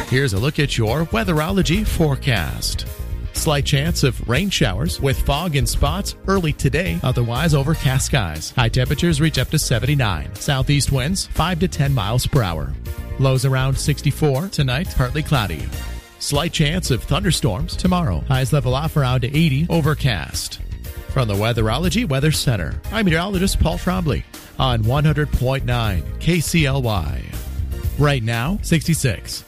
Here's a look at your weatherology forecast. Slight chance of rain showers with fog in spots early today, otherwise overcast skies. High temperatures reach up to 79. Southeast winds 5 to 10 miles per hour. Lows around 64. Tonight, partly cloudy. Slight chance of thunderstorms tomorrow. Highs level off around 80. Overcast. From the Weatherology Weather Center, I'm meteorologist Paul Trombley on 100.9 KCLY. Right now, 66.